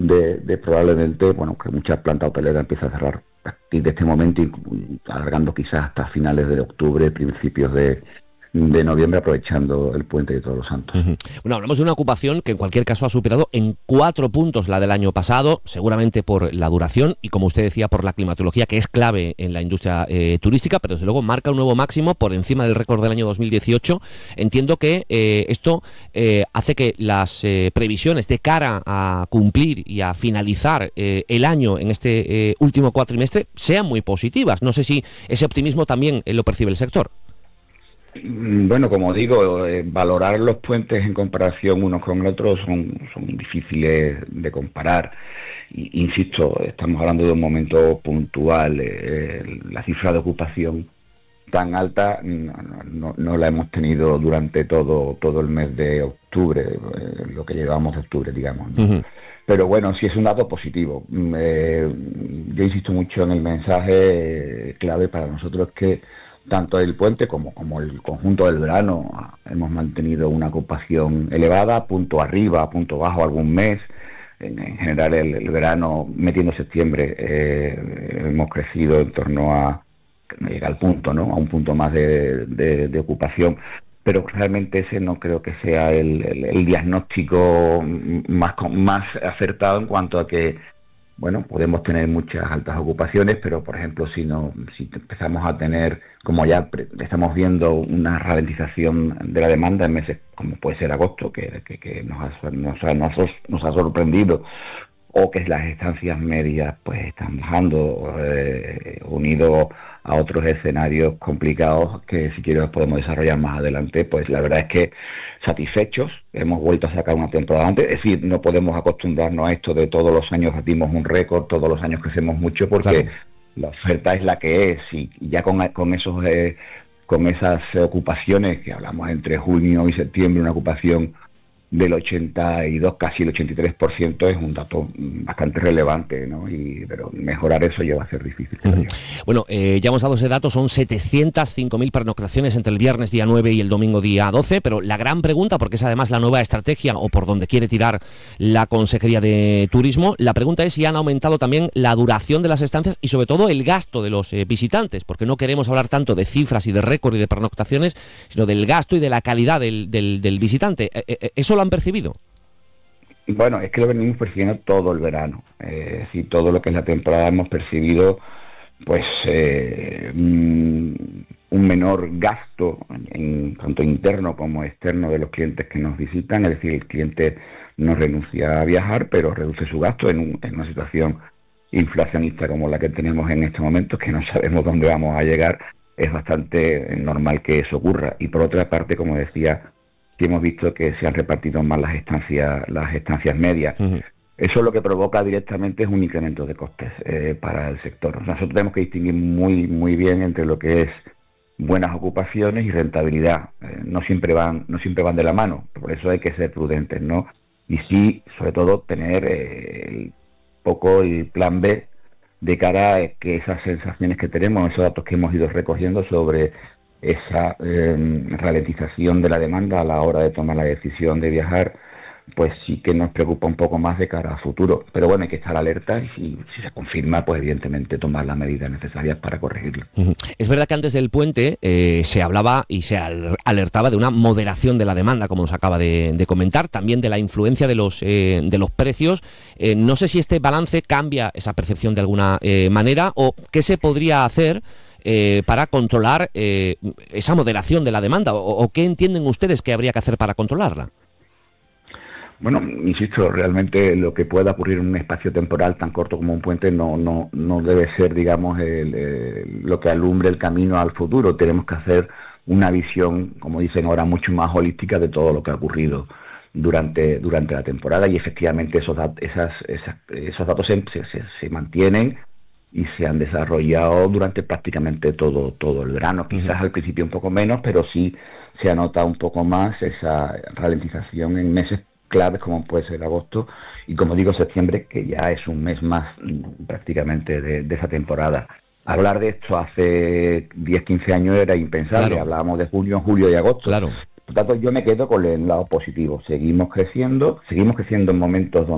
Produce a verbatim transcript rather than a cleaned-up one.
de, de probablemente, bueno, que muchas plantas hoteleras empiezan a cerrar a partir de este momento y alargando quizás hasta finales de octubre, principios de de noviembre, aprovechando el puente de Todos los Santos. Uh-huh. Bueno, hablamos de una ocupación que en cualquier caso ha superado en cuatro puntos la del año pasado, seguramente por la duración y, como usted decía, por la climatología, que es clave en la industria eh, turística, pero desde luego marca un nuevo máximo por encima del récord del año dos mil dieciocho. Entiendo que eh, esto eh, hace que las eh, previsiones de cara a cumplir y a finalizar eh, el año en este eh, último cuatrimestre sean muy positivas. No sé si ese optimismo también eh, lo percibe el sector. Bueno, como digo, eh, valorar los puentes en comparación unos con otros son, son difíciles de comparar. Y, insisto, estamos hablando de un momento puntual. Eh, la cifra de ocupación tan alta no, no, no la hemos tenido durante todo todo el mes de octubre, eh, lo que llevamos de octubre, digamos, ¿no? Uh-huh. Pero bueno, sí es un dato positivo. Eh, yo insisto mucho en el mensaje eh, clave para nosotros, que tanto el puente como, como el conjunto del verano hemos mantenido una ocupación elevada, punto arriba, punto bajo algún mes. En, en general el, el verano, metiendo septiembre, eh, hemos crecido en torno a, no llega al punto, ¿no? A un punto más de, de, de ocupación. Pero realmente ese no creo que sea el, el, el diagnóstico más, más acertado, en cuanto a que, bueno, podemos tener muchas altas ocupaciones, pero por ejemplo, si no, si empezamos a tener, como ya pre- estamos viendo, una ralentización de la demanda en meses como puede ser agosto, que, que, que nos, ha, nos, ha, nos, ha, nos ha sorprendido, o que las estancias medias pues están bajando, eh, unido a otros escenarios complicados que si quieres podemos desarrollar más adelante, pues la verdad es que satisfechos, hemos vuelto a sacar una temporada antes. Es decir, no podemos acostumbrarnos a esto de todos los años batimos un récord, todos los años crecemos mucho, porque claro, la oferta es la que es, y ya con, con esos eh, con esas ocupaciones que hablamos entre junio y septiembre, una ocupación del ochenta y dos, casi el ochenta y tres por ciento, es un dato bastante relevante, ¿no? Y, pero mejorar eso ya va a ser difícil. Uh-huh. Bueno, eh, ya hemos dado ese dato, son setecientas cinco mil pernoctaciones entre el viernes día nueve y el domingo día doce, pero la gran pregunta, porque es además la nueva estrategia o por donde quiere tirar la Consejería de Turismo, la pregunta es si han aumentado también la duración de las estancias y sobre todo el gasto de los eh, visitantes, porque no queremos hablar tanto de cifras y de récord y de pernoctaciones, sino del gasto y de la calidad del, del, del visitante. Eh, eh, ¿Eso lo han percibido? Bueno, es que lo venimos percibiendo todo el verano. Eh, es decir, todo lo que es la temporada hemos percibido, pues, eh, un menor gasto, en tanto interno como externo, de los clientes que nos visitan. Es decir, el cliente no renuncia a viajar, pero reduce su gasto en, un, en una situación inflacionista como la que tenemos en este momento, que no sabemos dónde vamos a llegar. Es bastante normal que eso ocurra. Y por otra parte, como decía, hemos visto que se han repartido más las estancias las estancias medias. Uh-huh. Eso lo que provoca directamente es un incremento de costes eh, para el sector. Nosotros tenemos que distinguir muy muy bien entre lo que es buenas ocupaciones y rentabilidad. Eh, no siempre van no siempre van de la mano, por eso hay que ser prudentes, ¿no? Y sí, sobre todo, tener eh, el poco el plan B de cara a que esas sensaciones que tenemos, esos datos que hemos ido recogiendo sobre esa eh, ralentización de la demanda a la hora de tomar la decisión de viajar, pues sí que nos preocupa un poco más de cara a futuro. Pero bueno, hay que estar alerta y si, si se confirma, pues evidentemente tomar las medidas necesarias para corregirlo. Uh-huh. Es verdad que antes del puente eh, se hablaba y se alertaba de una moderación de la demanda, como nos acaba de, de comentar, también de la influencia de los, eh, de los precios. Eh, no sé si este balance cambia esa percepción de alguna eh, manera, o qué se podría hacer Eh, para controlar eh, esa moderación de la demanda, o, o qué entienden ustedes que habría que hacer para controlarla. Bueno, insisto, realmente lo que pueda ocurrir en un espacio temporal tan corto como un puente no no no debe ser, digamos, el, el, lo que alumbre el camino al futuro. Tenemos que hacer una visión, como dicen ahora, mucho más holística de todo lo que ha ocurrido durante durante la temporada, y efectivamente esos dat- esas, esas esos datos se, se, se mantienen y se han desarrollado durante prácticamente todo todo el verano. Quizás uh-huh. al principio un poco menos, pero sí se anota un poco más esa ralentización en meses claves como puede ser agosto y, como digo, septiembre, que ya es un mes más prácticamente de, de esa temporada. Hablar de esto hace diez, quince años era impensable. Claro. Hablábamos de junio, julio y agosto. Claro. Por tanto, yo me quedo con el lado positivo. Seguimos creciendo, seguimos creciendo en momentos donde